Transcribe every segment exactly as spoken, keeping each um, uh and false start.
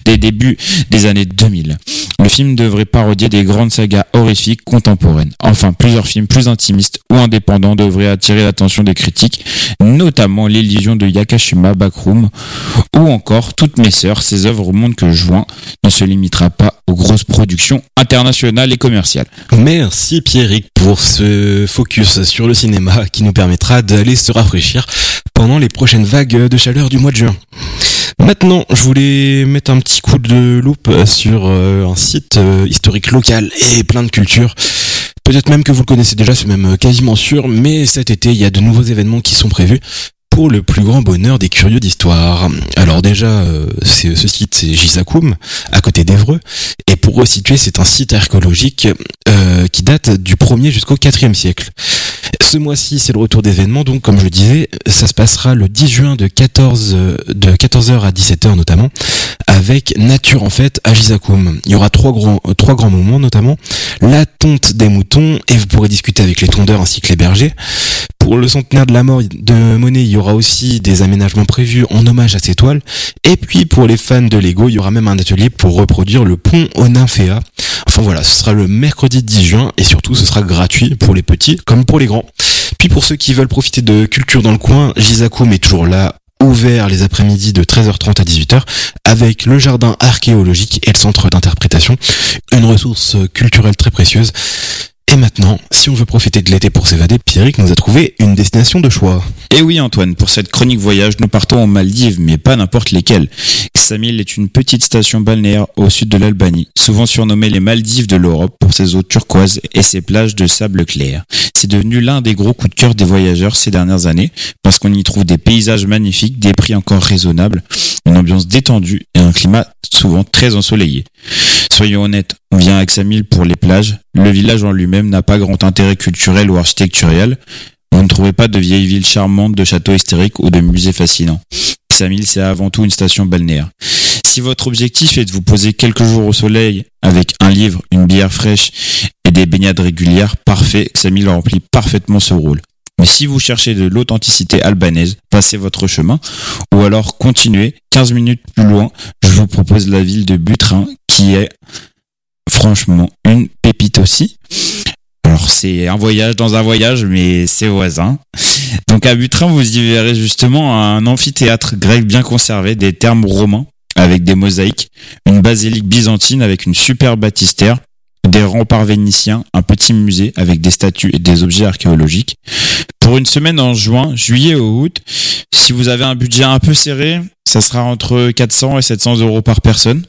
des débuts des années deux mille. Le film devrait parodier des grandes sagas horrifiques contemporaines. Enfin, plusieurs films plus intimistes ou indépendants devraient attirer l'attention des critiques, notamment l'Illusion de Yakashima Backroom ou encore Toutes mes sœurs. Ces œuvres montrent que Juin ne se limitera pas aux grosses productions internationales et commerciales. Merci Pierrick pour ce focus sur le cinéma qui nous permettra d'aller se rafraîchir pendant les prochaines vagues de chaleur du mois de juin. Maintenant, je voulais mettre un petit coup de loupe sur euh, un site euh, historique local et plein de culture. Peut-être même que vous le connaissez déjà, c'est même quasiment sûr, mais cet été, il y a de nouveaux événements qui sont prévus pour le plus grand bonheur des curieux d'histoire. Alors déjà, euh, c'est, ce site, c'est Gizakoum, à côté d'Évreux, et pour resituer, c'est un site archéologique euh, qui date du premier jusqu'au quatrième siècle. Ce mois-ci, c'est le retour d'événements, donc comme je le disais, ça se passera le dix juin de quatorze heures à dix-sept heures notamment, avec Nature en fête à Gizakoum. Il y aura trois grands, trois grands moments notamment, la tonte des moutons, et vous pourrez discuter avec les tondeurs ainsi que les bergers. Pour le centenaire de la mort de Monet, il y aura aussi des aménagements prévus en hommage à ces toiles. Et puis pour les fans de Lego, il y aura même un atelier pour reproduire le pont aux Nymphéas. Enfin voilà, ce sera le mercredi dix juin et surtout ce sera gratuit pour les petits comme pour les grands. Puis pour ceux qui veulent profiter de culture dans le coin, Gizakoum est toujours là, ouvert les après-midi de treize heures trente à dix-huit heures avec le jardin archéologique et le centre d'interprétation. Une ressource culturelle très précieuse. Et maintenant, si on veut profiter de l'été pour s'évader, Pierrick nous a trouvé une destination de choix. Et oui Antoine, pour cette chronique voyage, nous partons aux Maldives, mais pas n'importe lesquelles. Ksamil est une petite station balnéaire au sud de l'Albanie, souvent surnommée les Maldives de l'Europe pour ses eaux turquoises et ses plages de sable clair. C'est devenu l'un des gros coups de cœur des voyageurs ces dernières années, parce qu'on y trouve des paysages magnifiques, des prix encore raisonnables, une ambiance détendue et un climat souvent très ensoleillé. Soyons honnêtes, on vient à Ksamil pour les plages. Le village en lui-même n'a pas grand intérêt culturel ou architectural. Vous ne trouvez pas de vieilles villes charmantes, de châteaux historiques ou de musées fascinants. Ksamil, c'est avant tout une station balnéaire. Si votre objectif est de vous poser quelques jours au soleil avec un livre, une bière fraîche et des baignades régulières, parfait, Ksamil remplit parfaitement ce rôle. Mais si vous cherchez de l'authenticité albanaise, passez votre chemin ou alors continuez. quinze minutes plus loin, je vous propose la ville de Butrin qui est franchement une pépite aussi. Alors c'est un voyage dans un voyage, mais c'est voisin. Donc à Butrin, vous y verrez justement un amphithéâtre grec bien conservé, des thermes romains avec des mosaïques, une basilique byzantine avec une super baptistère, des remparts vénitiens, un petit musée avec des statues et des objets archéologiques. Pour une semaine en juin, juillet ou août, si vous avez un budget un peu serré, ça sera entre quatre cents et sept cents euros par personne.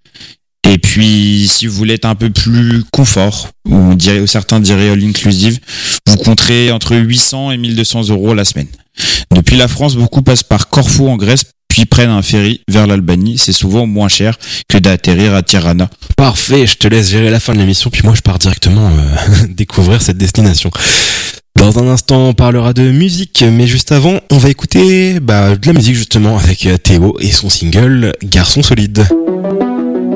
Et puis, si vous voulez être un peu plus confort, ou on dirait, ou certains diraient all inclusive, vous compterez entre huit cents et mille deux cents euros la semaine. Depuis la France, beaucoup passent par Corfou en Grèce, puis prennent un ferry vers l'Albanie. C'est souvent moins cher que d'atterrir à Tirana. Parfait, je te laisse gérer la fin de l'émission, puis moi je pars directement euh, découvrir cette destination. Dans un instant, on parlera de musique, mais juste avant, on va écouter bah, de la musique justement avec Théo et son single Garçon solide.